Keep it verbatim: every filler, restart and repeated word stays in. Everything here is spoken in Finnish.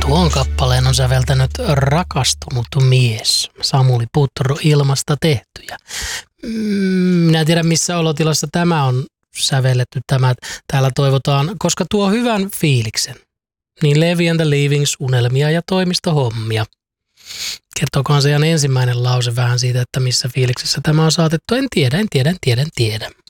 Tuon kappaleen on säveltänyt rakastunut mies. Samuli Putro, Ilmasta tehtyjä. Minä en tiedä, missä olotilassa tämä on sävelletty. Tämä täällä toivotaan, koska tuo hyvän fiiliksen. Niin Levi and the Leavings, unelmia ja toimistohommia. Kertokohan se ihan ensimmäinen lause vähän siitä, että missä fiiliksessä tämä on saatettu. En tiedä, en tiedä, en tiedä, en tiedä.